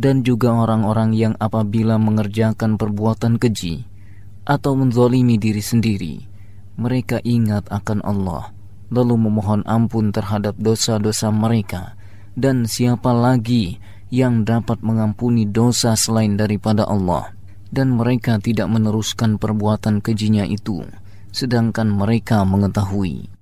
Dan juga orang-orang yang apabila mengerjakan perbuatan keji atau menzalimi diri sendiri, mereka ingat akan Allah, lalu memohon ampun terhadap dosa-dosa mereka. Dan siapa lagi yang dapat mengampuni dosa selain daripada Allah? Dan mereka tidak meneruskan perbuatan kejinya itu, sedangkan mereka mengetahui.